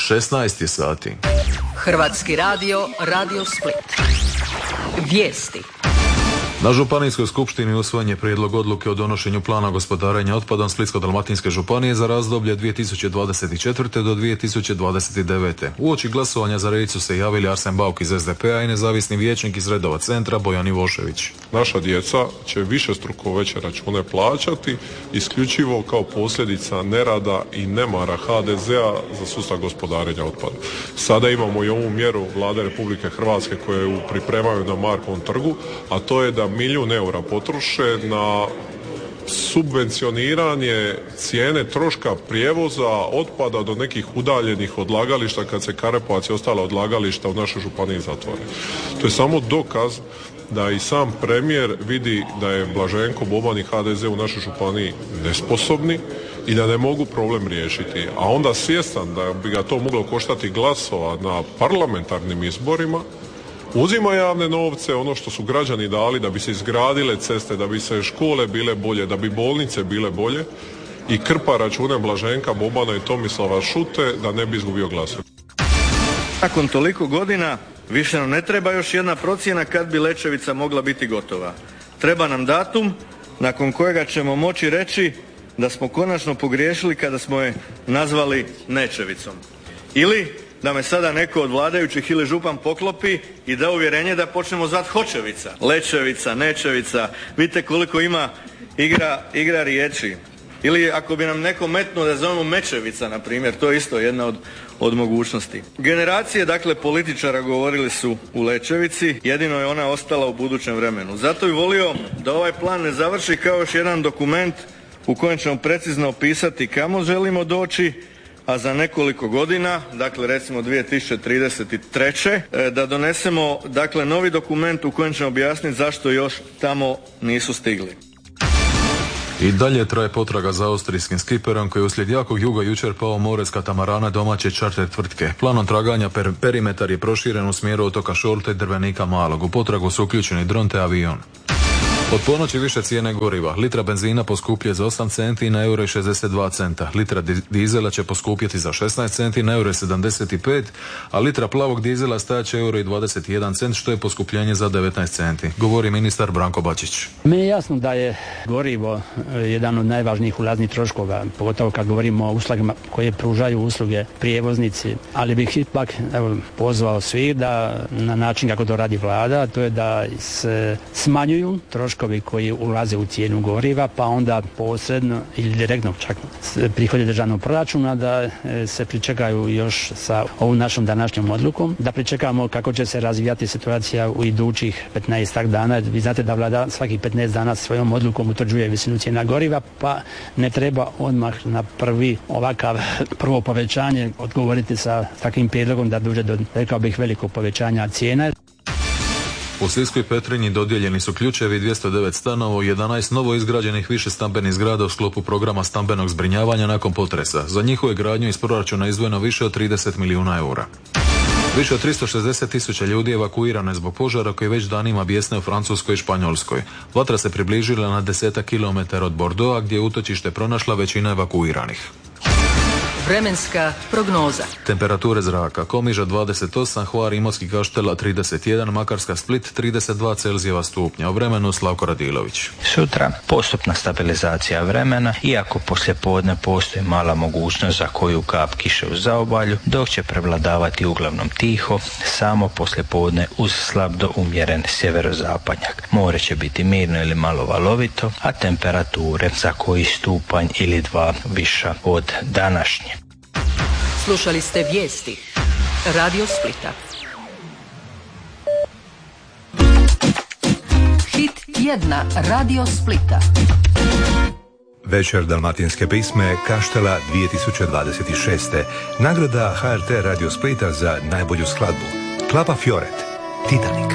16 sati. Hrvatski radio, Radio Split. Vijesti. Na Županijskoj skupštini usvojen je prijedlog odluke o donošenju plana gospodarenja otpadom Splitsko-dalmatinske županije za razdoblje 2024. do 2029. Uoči glasovanja za riječ su se javili Arsen Bauk iz SDP-a i nezavisni vijećnik iz redova centra Bojan Ivošević. Naša djeca će višestruko veće račune plaćati isključivo kao posljedica nerada i nemara HDZ-a za sustav gospodarenja otpadom. Sada imamo i ovu mjeru Vlade Republike Hrvatske koju pripremaju na Markovom trgu, a to je da 1 milijun eura potroše na subvencioniranje cijene troška prijevoza otpada do nekih udaljenih odlagališta kad se Karepovac i ostala odlagališta u našoj županiji zatvore. To je samo dokaz da i sam premijer vidi da je Blaženko Boban i HDZ u našoj županiji nesposobni i da ne mogu problem riješiti. A onda svjestan da bi ga to moglo koštati glasova na parlamentarnim izborima, uzima javne novce, ono što su građani dali da bi se izgradile ceste, da bi se škole bile bolje, da bi bolnice bile bolje i krpa račune Blaženka Bobana i Tomislava Šute da ne bi izgubio glasove. Nakon toliko godina više nam ne treba još jedna procjena kad bi Lećevica mogla biti gotova. Treba nam datum nakon kojega ćemo moći reći da smo konačno pogriješili kada smo je nazvali Nečevicom. Ili da me sada neko od vladajućih ili župan poklopi i da uvjerenje da počnemo zvati Hoćevica. Lećevica, Nečevica, vidite koliko ima igra riječi. Ili ako bi nam neko metnuo da zovemo Mečevica, na primjer, to je isto jedna od mogućnosti. Generacije, dakle, političara govorili su u Lećevici, jedino je ona ostala u budućem vremenu. Zato bi volio da ovaj plan ne završi kao još jedan dokument u kojem ćemo precizno opisati kamo želimo doći, a za nekoliko godina, dakle recimo 2033. da donesemo dakle novi dokument u kojem ćemo objasniti zašto još tamo nisu stigli. I dalje traje potraga za austrijskim skiperom koji je uslijed jakog juga jučer pao u more s katamarana domaće čarter tvrtke. Planom traganja perimetar je proširen u smjeru otoka Šolta i Drvenika Malog. U potragu su uključeni dron te avion. Od ponoći više cijene goriva. Litra benzina poskupljuje za 8 centi na euro i 62 centa. Litra dizela će poskupjeti za 16 centi na euro i 75, a litra plavog dizela stajat će euro i 21 cent, što je poskupljenje za 19 centi. Govori ministar Branko Bačić. Meni je jasno da je gorivo jedan od najvažnijih ulaznih troškova, pogotovo kad govorimo o uslugama koje pružaju usluge prijevoznici, ali bih ipak pozvao svi da na način kako to radi vlada, to je da se smanjuju troškovi koji ulaze u cijenu goriva, pa onda posredno ili direktno čak prihodi državnog proračuna da se pričekaju još sa ovom našom današnjom odlukom, da pričekamo kako će se razvijati situacija u idućih 15 dana. Vi znate da vlada svakih 15 dana svojom odlukom utvrđuje visinu cijena goriva, pa ne treba odmah na prvo povećanje odgovoriti sa takvim prijedlogom da dođe do, rekao bih, velikog povećanja cijena. U Sljeskoj Petrinji dodijeljeni su ključevi 209 stanova u 11 novo izgrađenih više stambenih zgrada u sklopu programa stambenog zbrinjavanja nakon potresa. Za njihovu gradnju iz proračuna izdvojeno više od 30 milijuna eura. Više od 360 tisuća ljudi evakuirano je zbog požara koji već danima bijesne u Francuskoj i Španjolskoj. Vatra se približila na 10 km od Bordeauxa gdje je utočište pronašla većina evakuiranih. Vremenska prognoza. Temperature zraka: Komiža 28, Hvar, Imotski, Kaštela 31, Makarska, Split 32 Celzijeva stupnja. O vremenu Slavko Radilović. Sutra postupna stabilizacija vremena, iako poslijepodne postoji mala mogućnost za koju kap kiše u zaobalju, dok će prevladavati uglavnom tiho, samo poslijepodne uz slab do umjeren sjeverozapadnjak. More će biti mirno ili malo valovito, a temperature za koji stupanj ili 2 viša od današnje. Slušali ste vijesti Radio Splita. Hit tjedna Radio Splita. Večer dalmatinske pisme Kaštela 2026. Nagrada HRT Radio Splita za najbolju skladbu. Klapa Fioret, Titanik.